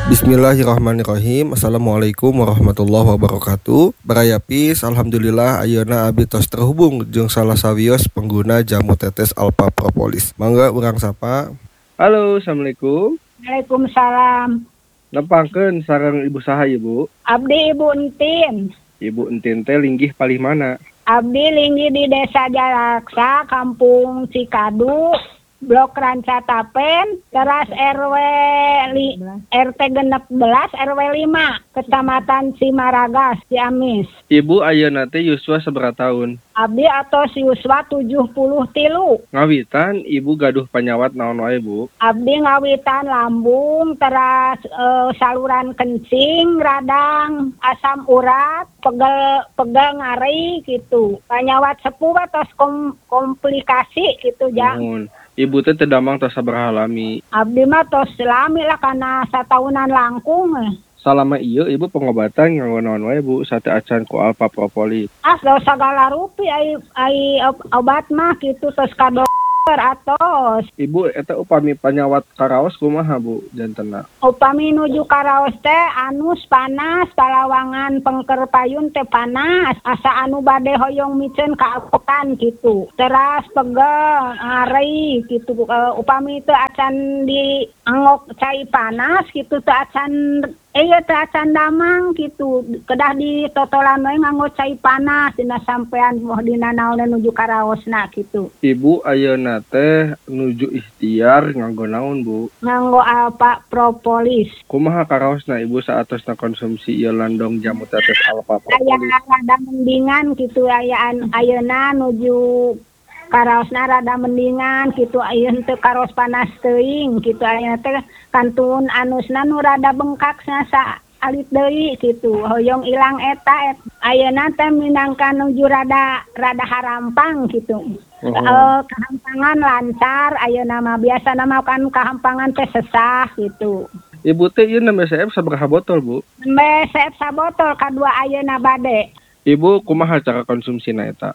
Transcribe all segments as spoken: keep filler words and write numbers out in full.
Bismillahirrahmanirrahim. Assalamualaikum warahmatullahi wabarakatuh. Barayapis, alhamdulillah ayeuna abdi tos terhubung jeung salah sawios pengguna jamu tetes Alpha Propolis. Mangga urang sapa. Halo, assalamualaikum. Waalaikumsalam. Nepangkeun sareng ibu saha ibu? Abdi Ibu Entin. Ibu Entin teh linggih palih mana? Abdi linggih di Desa Jalaksa, Kampung Cikadu, Blok Ranca Tapen, teras R W li, R T genep belas R W lima, Kecamatan Cimaragas, Ciamis. Ibu ayeuna teh yuswa sabaraha tahun? Abdi atos yuswa tujuh puluh tilu. Ngawitan ibu gaduh panyawat naon wae bu? Abdi ngawitan lambung, teras e, saluran kencing, radang, asam urat, pegel pegel ngari gitu. Panyawat sepuh atos kom, komplikasi gitu ya. Mohon. Ibu teh tedamang tos sabaraha lami? Abdi mah tos lami lah karena satahunan langkung. Salama ieu ibu pengobatan nganggo naon wae bu? Sate acan ku Alpha Propolis. Ah, do sagala rupi ai ai obat mah gitu tos ka dokter atos. Ibu eta upami panyawat karaos kumaha bu jantenna? Upami nuju karaos teh anus panas, palawangan pengker payun teh panas, asa anu bade hoyong miceun ka alpokan gitu. Teras pegel, ngari gitu. Uh, upami teu acan di angok cai panas gitu teu acan iya teh acan damang gitu. Kedah di totolan we nganggo cai panas dina sampean moh dina naon nuju karaosna gitu. Ibu ayeuna teh nuju ikhtiar nganggo naon bu? Nganggo Alpha Propolis. Kumaha karaosna ibu saatosna konsumsi ieu landong jamu tetes Alpha Propolis? Aya rada mendingan gitu ayaan ayeuna nuju karaosna rada mendingan gitu ayeuna teu karos panas teuing gitu ayeuna teh kantun anusna nu rada bengkak sa alit deui gitu hoyong ilang eta et. Ayeuna teh minangka nuju rada rada harampang gitu. Uh-huh. Uh, kehampangan lancar ayeuna mah biasa nama kan kehampangan teh sesah gitu. Ibu teh ieu nembe C F sabaraha botol bu? Nembe C F sabotol kadua ayeuna bade. Ibu kumaha cara konsumsina eta?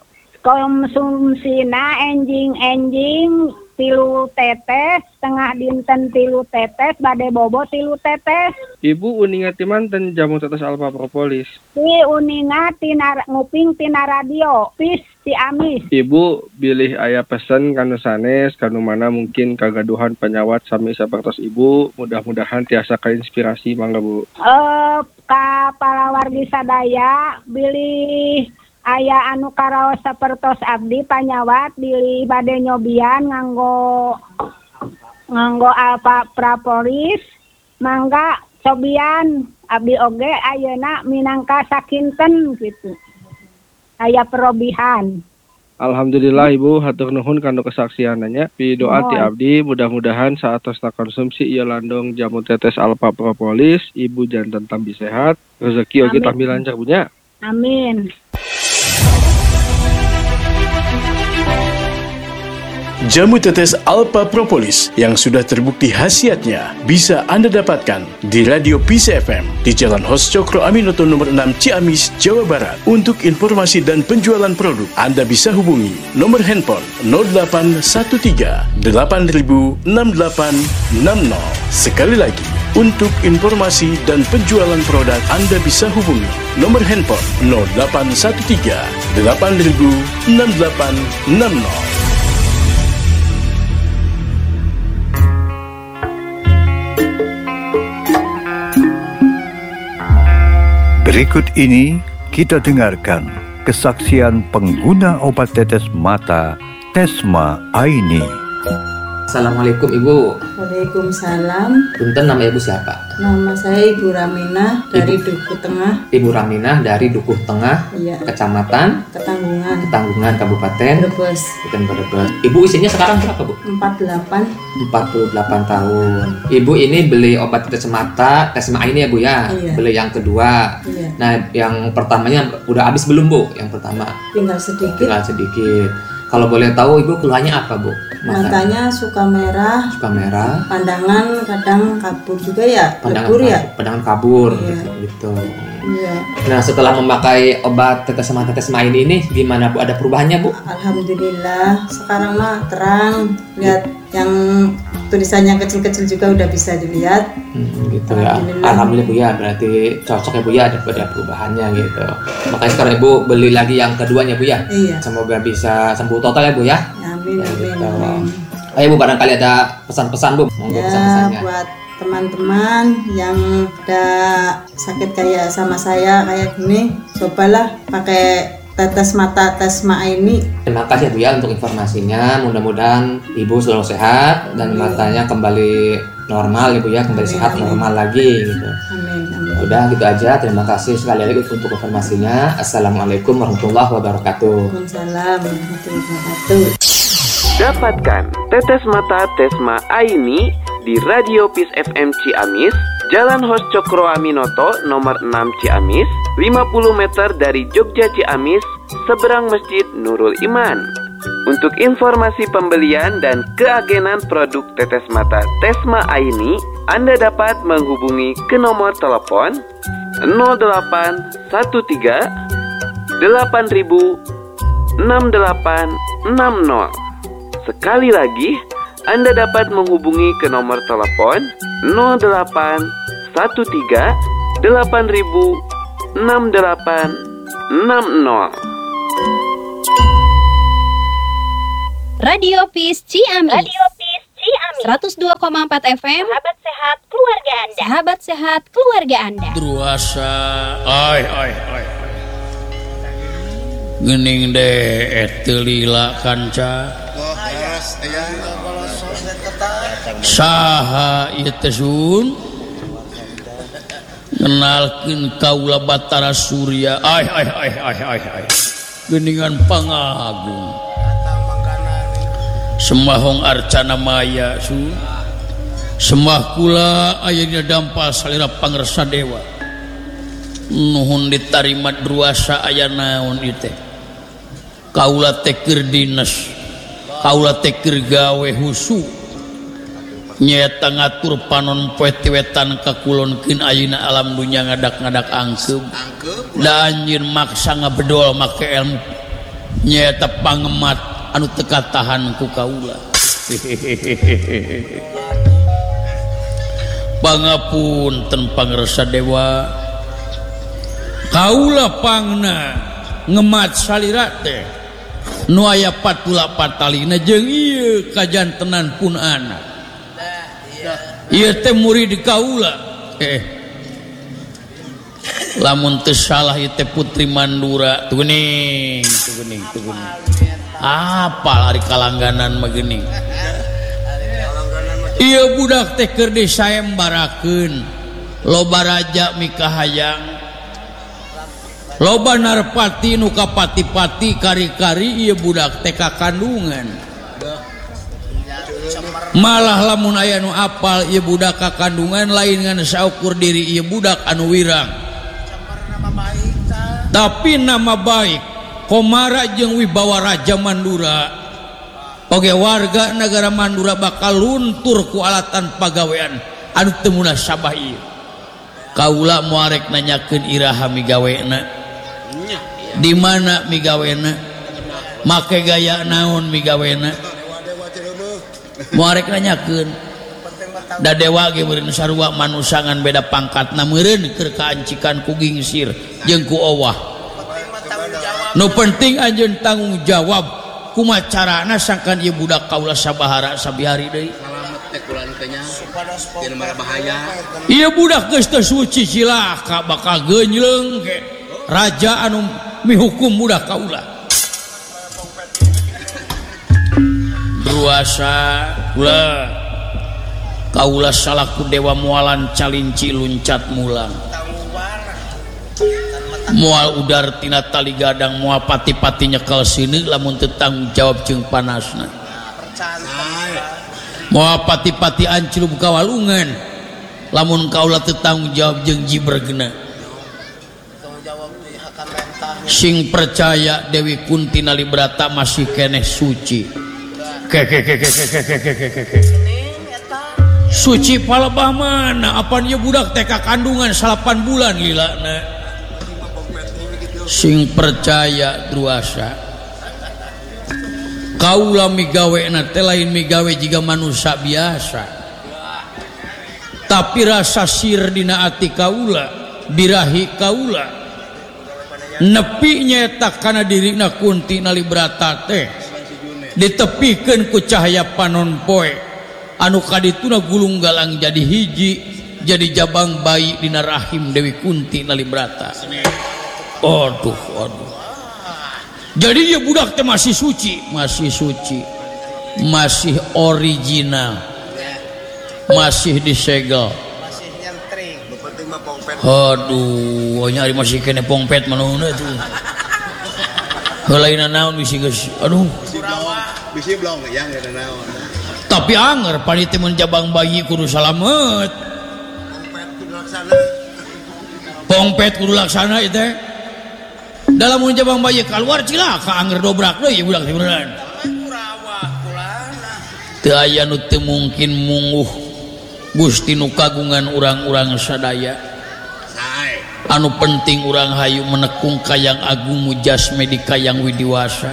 Konsumsina enjing-enjing tilu tetes, setengah dinten tilu tetes, bade bobo tilu tetes. Ibu uninga ti manten jamu tetes Alpha Propolis? Ti uninga tina nguping tina radio, pis Ciamis. Ibu bilih aya pesen kanu sanes, kanu mana mungkin kagaduhan penyawat sami sapertos ibu, mudah-mudahan tiasa kainspirasi mangga bu. Eh ka palawargi sadaya bilih aya anu karaos sapertos abdi panyawat bilih bade nyobian nganggo nganggo Alpha Propolis mangga cobian abdi oge ayeuna minangka sakinten gitu aya perobihan. Alhamdulillah ibu hatur nuhun kanu kesaksiananya pi doa ti abdi mudah-mudahan saatosna konsumsi ieu landong jamu tetes Alpha Propolis ibu janten tambi sehat rezeki oge tambi lancar punya. Amin. Jamu tetes Alpha Propolis yang sudah terbukti khasiatnya bisa Anda dapatkan di Radio P C F M di Jalan Hos Cokro Aminoto nomor enam Ciamis, Jawa Barat. Untuk informasi dan penjualan produk, Anda bisa hubungi nomor handphone nol delapan satu tiga delapan nol enam delapan enam nol. Sekali lagi, untuk informasi dan penjualan produk Anda bisa hubungi nomor handphone nol delapan satu tiga delapan nol enam delapan enam nol. Berikut ini kita dengarkan kesaksian pengguna obat tetes mata Tesma Aini. Assalamualaikum Ibu. Waalaikumsalam. Punten, nama Ibu siapa? Nama saya Ibu Raminah dari Ibu, Dukuh Tengah. Ibu Raminah dari Dukuh Tengah, iya. Kecamatan Ketanggungan, Ketanggungan, Kabupaten Brebes. Brebes. Ibu usianya sekarang berapa Bu? empat puluh delapan. empat puluh delapan tahun. Ibu ini beli obat tetes mata Tesma ini ya Bu ya? Iya. Beli yang kedua. Iya. Nah yang pertamanya udah habis belum Bu? Yang pertama? Tinggal sedikit. Tinggal sedikit. Kalau boleh tahu Ibu keluhannya apa Bu? Matanya suka merah, suka merah. Pandangan kadang kabur juga ya, Pandangan kabur ya. Pandangan kabur, iya. gitu. Iya. Nah setelah memakai obat tetes mata Tesma ini, ini gimana Bu? Ada perubahannya Bu? Alhamdulillah, sekarang mah terang, lihat yang tulisannya kecil-kecil juga udah bisa dilihat. Hmm, gitu ya. Alhamdulillah Bu ya, berarti cocok ya Bu ya, ada pada perubahannya gitu. Makanya sekarang Ibu beli lagi yang keduanya Bu ya. Iya. Semoga bisa sembuh total ya Bu ya. Amin, Ya, amin, gitu. amin. Ayo Bu, barangkali ada pesan-pesan Bu, monggo Ya, pesan-pesannya. buat teman-teman yang ada sakit kayak sama saya kayak gini, cobalah pakai tetes mata Tesma Aini. Terima kasih Bu ya untuk informasinya. Mudah-mudahan Ibu selalu sehat dan matanya kembali normal Ibu ya, kembali Amin, sehat amin. normal lagi gitu. Amin, amin. Udah gitu aja. Terima kasih sekali lagi untuk informasinya. Assalamualaikum warahmatullahi wabarakatuh. Waalaikumsalam warahmatullahi wabarakatuh. Dapatkan tetes mata Tesma Aini di Radio Peace F M Ciamis, Jalan Hos Cokro Aminoto nomor enam Ciamis, lima puluh meter dari Jogja Ciamis, seberang Masjid Nurul Iman. Untuk informasi pembelian dan keagenan produk tetes mata Tesma Aini, Anda dapat menghubungi ke nomor telepon nol delapan satu tiga delapan ribu enam delapan enam nol. Sekali lagi, Anda dapat menghubungi ke nomor telepon nol delapan satu tiga delapan ribu enam delapan enam nol. Radio Peace Ciamis. Radio Peace Ciamis. seratus dua koma empat F M. Sahabat sehat keluarga Anda. Sahabat sehat keluarga Anda. Druasa. Ai ai ai. Gening deh teu lila kanca. Saha ieu teh sun? Ngenalkeun kaula Batara Surya. Ai ai ai ai ai ai. Geningan pangagung. Semahong Arcana Maya sun. Semah kula ayeuna dampal salira pangresa dewa. Nuhun ditarima druasa aya naon ieu teh? Kaula teh keur dinas. Kaula teh keur gawe husu. Nyaeta ngatur panon poe ti wetan kakulonkeun ayeuna alam dunya ngadak-ngadak angkeum. Da anjeun maksa ngabedol make ilmu. Nyaeta pangemat anu teu katahan ku kaula. Pangapunten pangresa dewa. Kaula pangna ngemat salira teh nu aya patula patalina jeung ieu kajantenan pun ana. Ieu teh murid kaula. Eh. Lamun teu salah ieu teh Putri Mandura. Tuh geuning, tuh geuning, tuh geuning. Apal ari kalangganan mah geuning. Ieu budak teh keur disaembarakeun. Loba raja mikahayang. Loba narpati nu kapati-pati kari-kari ieu budak teh kakandungan. Malah lamun aya nu apal ieu budak kakandungan lain ngan saukur diri ieu budak anu wirang. Tapi nama baik Komara jeung wibawa Raja Mandura oge warga negara Mandura bakal luntur ku alatan pagawean anu teu munasabah ieu. Kaula moarek nanyakeun iraha migawena. Di mana migawena? Make gaya naon migawena? Moarek nanyakeun. Da dewa ge meureun sarua manusangan beda pangkatna meureun keur kaancikan ku gingsir jeung ku owah. Nu penting anjeun tanggung jawab kumaha carana sangkan ieu budak kaula sabahara sabihari deui. Salamet teh kula teh nya teu bahaya. Ieu budak geus teu suci cilaka bakal geunjleung ge raja anu mihukum budak kaula. Druasa kula kaula salaku dewa mualan calinci luncat mulang. Mual udar tina tali gadang mual pati-pati nyekel sini lamun teu tanggung jawab jeung panasna. Mual pati-pati anclum kawalungan lamun kaula teu tanggung jawab jeung jibergna. Sing percaya Dewi Kunti Nalibrata masih keneh suci. Ke ke ke ke ke ke ke ke ke. Suci palebah mana? Apaan ieu budak teh kakandungan salapan bulan lilana. Sing percaya druasa kaula migawena teh lain migawe jiga manusia biasa, tapi rasa sir dina ati kaula birahi kaula nepi nyetak kana dirina Kunti Nalibrata teh ditepikeun ku cahaya panon poe anu kadituna gulung galang jadi hiji jadi jabang bayi dina rahim Dewi Kunti Nalibrata. Aduh, aduh. Jadi ya budak teh masih suci, masih suci, masih original, masih disegel. Aduh, nyari masih kena pongpet manuna tuh. Helaina naon bisi geus. Aduh. Bisi blong yang ada naon. Tapi anger panitia menjabang bayi kudu salamet. Pongpet kudu laksana. Pongpet kudu laksana ieu teh. Dalam menjabang bayi keluar cilaka anger dobrak deui budak teh beneran. Teu aya nu teu mungkin munguh Gusti nu kagungan urang-urang sadaya. Anu penting urang hayu menekung kayang agung mujasme di kayang widiwasa.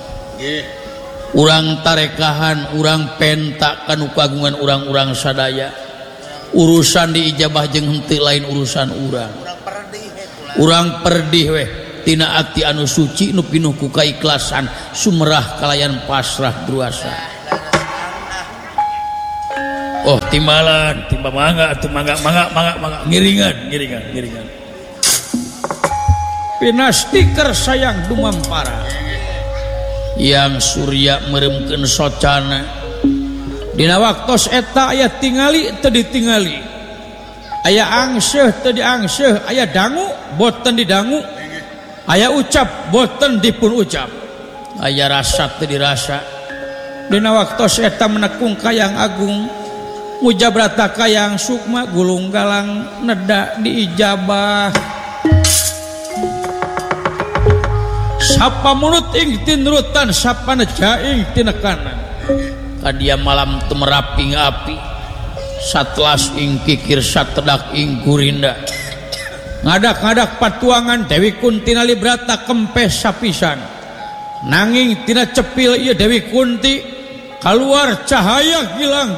Urang tarekahan, urang penta kanu kagungan urang-urang sadaya. Urusan diijabah jeung henteu lain urusan urang. Urang perdih weh tina ati anu suci nu pinuh ku kaikhlasan sumerah kalayan pasrah druasa. Oh timbalan, timba mangga atuh mangga mangga mangga mangga ngiringan ngiringan ngiringan. Pinastiker sayang dumampara yang surya meremkeun socana dina waktos eta aya tingali teu ditingali, aya angseuh teu diangseuh, aya dangu boten didangu, aya ucap boten dipun ucap, aya rasa teu dirasa. Dina waktos eta menekung kayang agung mujabrata kayang sukma gulung galang neda diijabah. Sapa mulut ing tinurutan sapa nejaing tinekanan kadia malam temeraping api satlas ing kikir satedak ing gurinda ngadak-ngadak patuangan Dewi Kunti Nalibrata kempes sapisan nanging tina cepil ieu Dewi Kunti keluar cahaya gilang